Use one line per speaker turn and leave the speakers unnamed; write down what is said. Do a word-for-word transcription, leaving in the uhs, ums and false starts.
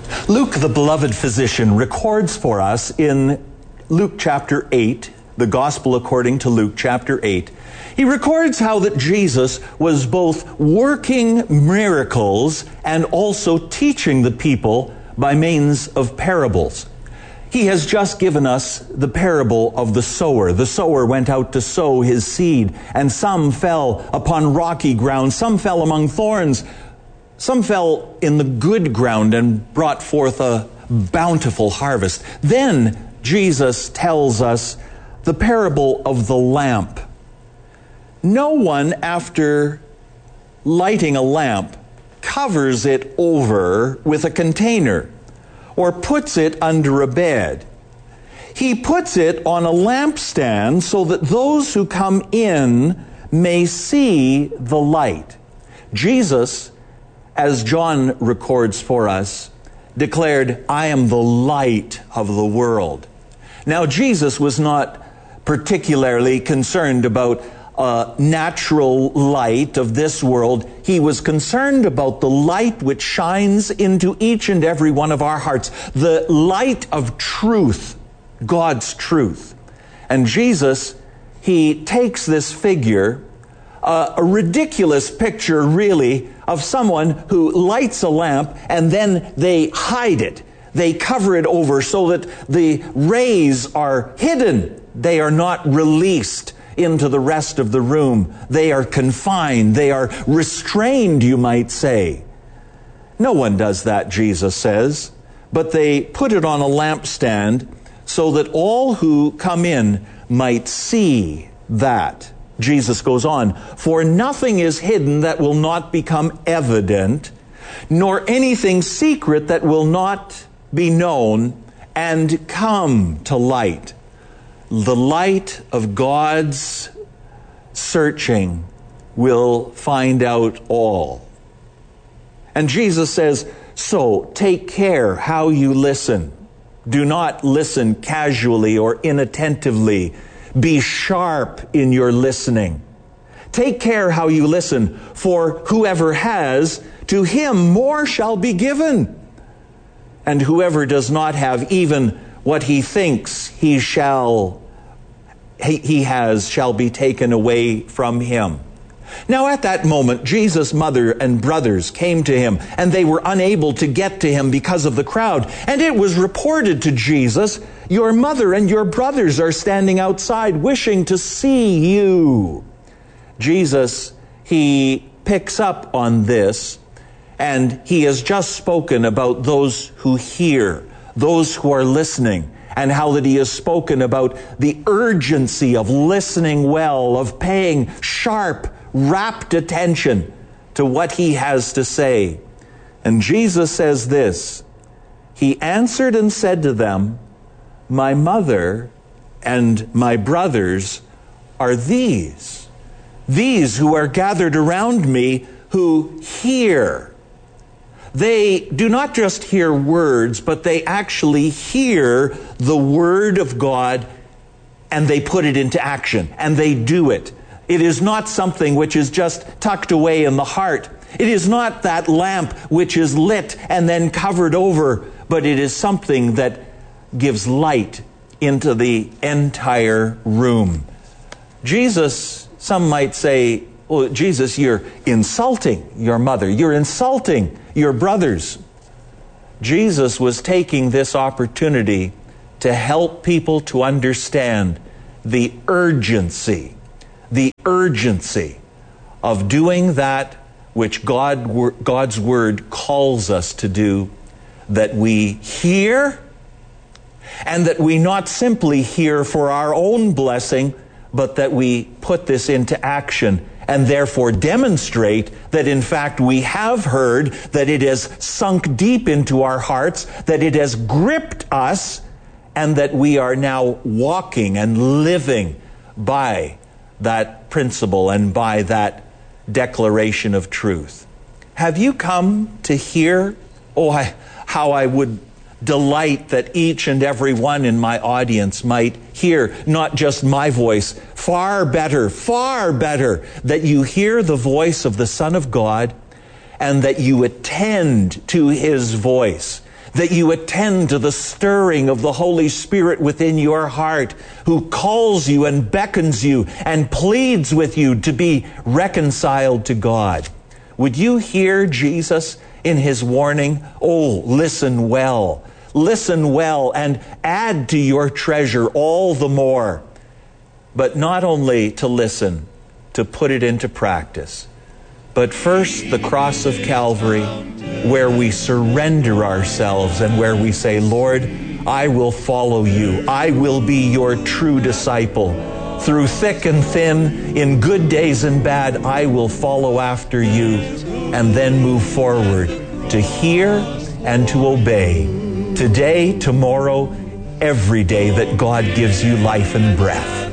Luke, the beloved physician, records for us in Luke chapter eight, the Gospel according to Luke chapter eight, he records how that Jesus was both working miracles and also teaching the people by means of parables. He has just given us the parable of the sower. The sower went out to sow his seed, and some fell upon rocky ground, some fell among thorns, some fell in the good ground and brought forth a bountiful harvest. Then Jesus tells us the parable of the lamp. No one, after lighting a lamp, covers it over with a container or puts it under a bed. He puts it on a lampstand so that those who come in may see the light. Jesus, as John records for us, declared, "I am the light of the world." Now, Jesus was not particularly concerned about uh, natural light of this world. He was concerned about the light which shines into each and every one of our hearts, the light of truth, God's truth. And Jesus, he takes this figure, uh, a ridiculous picture really, of someone who lights a lamp and then they hide it. They cover it over so that the rays are hidden. They are not released into the rest of the room. They are confined. They are restrained, you might say. No one does that, Jesus says, but they put it on a lampstand so that all who come in might see that. Jesus goes on, "For nothing is hidden that will not become evident, nor anything secret that will not be known and come to light." The light of God's searching will find out all. And Jesus says, so take care how you listen. Do not listen casually or inattentively. Be sharp in your listening. Take care how you listen, for whoever has, to him more shall be given. And whoever does not have, even what he thinks he shall, he, he has, shall be taken away from him. Now at that moment, Jesus' mother and brothers came to him, and they were unable to get to him because of the crowd. And it was reported to Jesus, "Your mother and your brothers are standing outside wishing to see you." Jesus, he picks up on this, and he has just spoken about those who hear, those who are listening, and how that he has spoken about the urgency of listening well, of paying sharp, rapt attention to what he has to say. And Jesus says this, "He answered and said to them, my mother and my brothers are these, these who are gathered around me who hear." They do not just hear words, but they actually hear the word of God and they put it into action and they do it. It is not something which is just tucked away in the heart. It is not that lamp which is lit and then covered over, but it is something that gives light into the entire room. Jesus, some might say, "Well, Jesus, you're insulting your mother. You're insulting your brothers." Jesus was taking this opportunity to help people to understand the urgency, the urgency of doing that which God, God's Word calls us to do, that we hear, and that we not simply hear for our own blessing, but that we put this into action and therefore demonstrate that in fact we have heard, that it has sunk deep into our hearts, that it has gripped us, and that we are now walking and living by that principle and by that declaration of truth. Have you come to hear? Oh, I, how I would delight that each and every one in my audience might hear not just my voice, far better, far better, that you hear the voice of the Son of God and that you attend to His voice, that you attend to the stirring of the Holy Spirit within your heart, who calls you and beckons you and pleads with you to be reconciled to God. Would you hear Jesus in his warning? Oh, listen well. Listen well and add to your treasure all the more. But not only to listen, to put it into practice. But first, the cross of Calvary, where we surrender ourselves and where we say, Lord, I will follow you. I will be your true disciple. Through thick and thin, in good days and bad, I will follow after you, and then move forward to hear and to obey. Today, tomorrow, every day that God gives you life and breath.